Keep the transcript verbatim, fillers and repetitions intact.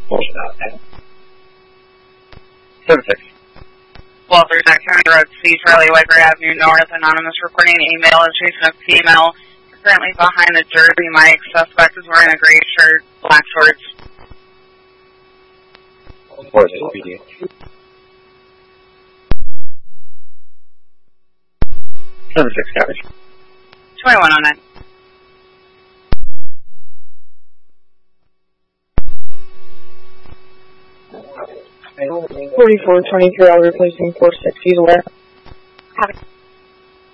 seven six. twelve thirty-nine County Road C, Charlie Weber Avenue North. Anonymous reporting email is chasing a female. Currently behind the Jersey Mike. Suspect is wearing a gray shirt, black shorts. What is it, P D? seven six, coverage. twenty-one oh nine. forty-four twenty-three, I'll replacing four six, he's aware. Copy.